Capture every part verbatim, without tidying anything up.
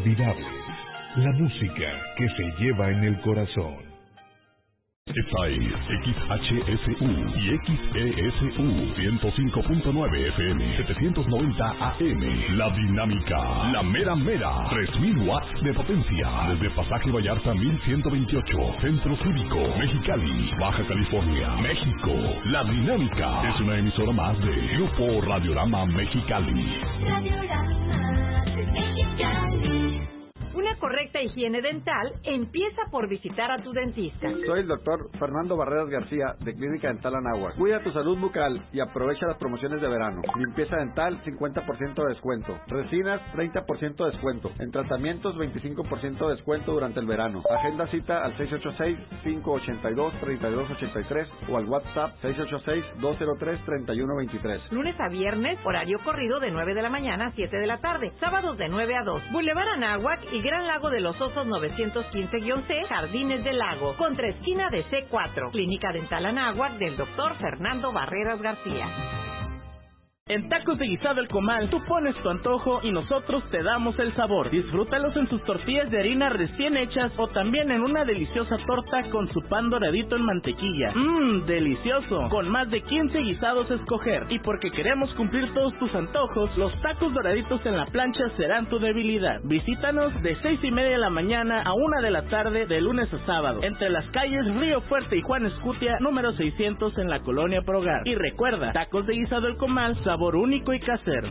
Inolvidable, la música que se lleva en el corazón. Esta es X H S U y X E S U ciento cinco punto nueve F M, setecientos noventa A M. La Dinámica, la mera mera, tres mil watts de potencia. Desde Pasaje Vallarta mil ciento veintiocho, Centro Cívico, Mexicali, Baja California, México. La Dinámica es una emisora más de Grupo Radiorama Mexicali. Radiorama Mexicali. Una correcta higiene dental empieza por visitar a tu dentista. Soy el doctor Fernando Barreras García, de Clínica Dental Anáhuac. Cuida tu salud bucal y aprovecha las promociones de verano. Limpieza dental, cincuenta por ciento de descuento. Resinas, treinta por ciento de descuento. En tratamientos, veinticinco por ciento de descuento durante el verano. Agenda cita al seis ocho seis, cinco ocho dos, tres dos ocho tres o al WhatsApp seis ocho seis, dos cero tres, tres uno dos tres. Lunes a viernes, horario corrido de nueve de la mañana a siete de la tarde. Sábados de nueve a dos. Boulevard Anáhuac y Gran Lago de los Osos novecientos quince C, Jardines del Lago, contra esquina de C cuatro. Clínica Dental Anáhuac del doctor Fernando Barreras García. En Tacos de Guisado El Comal, tú pones tu antojo y nosotros te damos el sabor. Disfrútalos en sus tortillas de harina recién hechas o también en una deliciosa torta con su pan doradito en mantequilla. Mmm, delicioso. Con más de quince guisados a escoger. Y porque queremos cumplir todos tus antojos, los tacos doraditos en la plancha serán tu debilidad. Visítanos de seis y media de la mañana a una de la tarde de lunes a sábado. Entre las calles Río Fuerte y Juan Escutia, número seiscientos en la Colonia Progar. Y recuerda, Tacos de Guisado El Comal, sabor único y casero.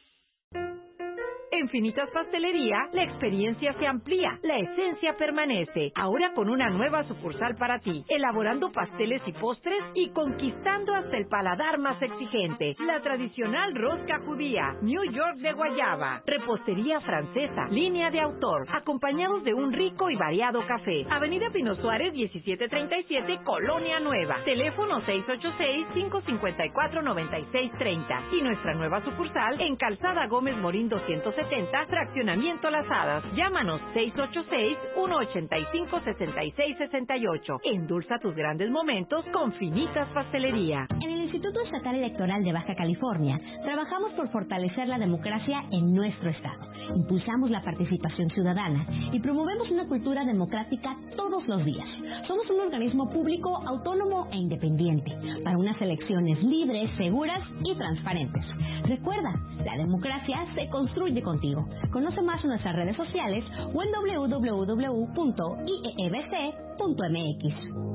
En Finitas Pastelería, la experiencia se amplía, la esencia permanece. Ahora con una nueva sucursal para ti, elaborando pasteles y postres y conquistando hasta el paladar más exigente. La tradicional rosca judía, New York de guayaba, repostería francesa, línea de autor, acompañados de un rico y variado café. Avenida Pino Suárez, diecisiete treinta y siete, Colonia Nueva. Teléfono seis ocho seis, cinco cinco cuatro, nueve seis tres cero. Y nuestra nueva sucursal en Calzada Gómez Morín doscientos setenta, Fraccionamiento Las Hadas. Llámanos seis ocho seis, uno ocho cinco, seis seis seis ocho. Endulza tus grandes momentos con Finitas Pastelería. En el Instituto Estatal Electoral de Baja California trabajamos por fortalecer la democracia en nuestro estado. Impulsamos la participación ciudadana y promovemos una cultura democrática todos los días. Somos un organismo público, autónomo e independiente para unas elecciones libres, seguras y transparentes. Recuerda, la democracia se construye contigo. Conoce más en nuestras redes sociales o en doble u doble u doble u punto i e e b c punto m x.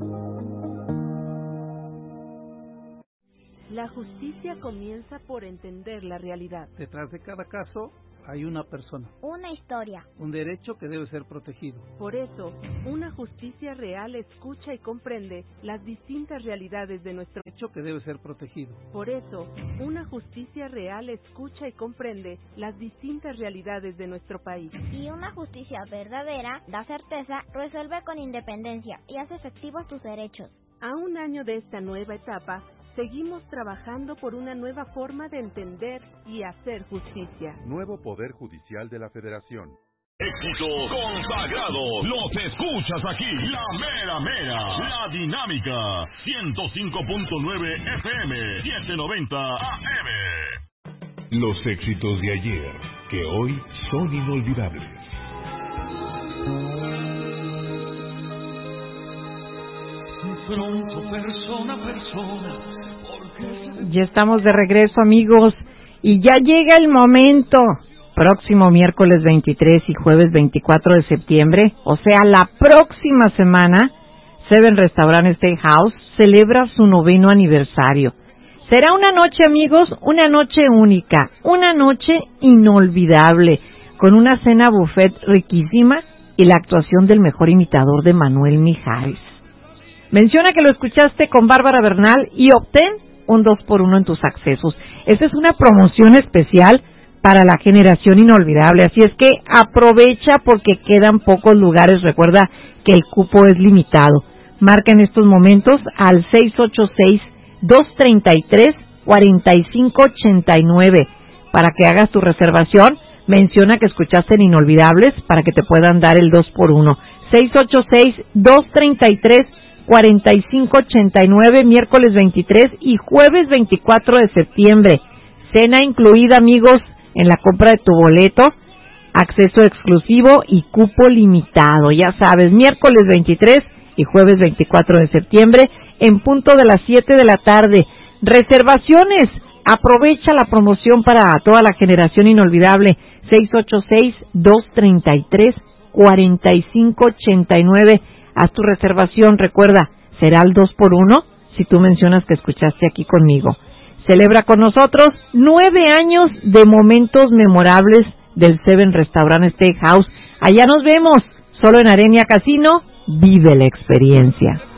La justicia comienza por entender la realidad. Detrás de cada caso hay una persona, una historia, un derecho que debe ser protegido. Por eso, una justicia real escucha y comprende las distintas realidades de nuestro derecho que debe ser protegido. Por eso, una justicia real escucha y comprende las distintas realidades de nuestro país. Y una justicia verdadera da certeza, resuelve con independencia y hace efectivos tus derechos. A un año de esta nueva etapa, seguimos trabajando por una nueva forma de entender y hacer justicia. Nuevo Poder Judicial de la Federación. Éxito consagrado. Los escuchas aquí. La mera mera. La Dinámica. ciento cinco punto nueve F M. setecientos noventa A M. Los éxitos de ayer, que hoy son inolvidables. Pronto, persona, persona. Ya estamos de regreso, amigos, y ya llega el momento. Próximo miércoles veintitrés y jueves veinticuatro de septiembre, o sea, la próxima semana, Seven Restaurant Steakhouse celebra su noveno aniversario. Será una noche, amigos, una noche única, una noche inolvidable, con una cena buffet riquísima y la actuación del mejor imitador de Manuel Mijares. Menciona que lo escuchaste con Bárbara Bernal y obtén un dos por uno en tus accesos. Esta es una promoción especial para la generación inolvidable, así es que aprovecha porque quedan pocos lugares. Recuerda que el cupo es limitado. Marca en estos momentos al seis ocho seis, dos tres tres, cuatro cinco ocho nueve para que hagas tu reservación. Menciona que escuchaste en Inolvidables para que te puedan dar el dos por uno. seis ocho seis, dos tres tres, cuatro cinco ocho nueve, miércoles veintitrés y jueves veinticuatro de septiembre. Cena incluida, amigos, en la compra de tu boleto. acceso exclusivo y cupo limitado. Ya sabes, miércoles veintitrés y jueves veinticuatro de septiembre en punto de las siete de la tarde. Reservaciones. Aprovecha la promoción para toda la generación inolvidable. seis ocho seis, dos tres tres, cuatro cinco ocho nueve. Haz tu reservación. Recuerda, será el dos por uno si tú mencionas que escuchaste aquí conmigo. Celebra con nosotros nueve años de momentos memorables del Seven Restaurant Steakhouse. Allá nos vemos. Solo en Arenia Casino. Vive la experiencia.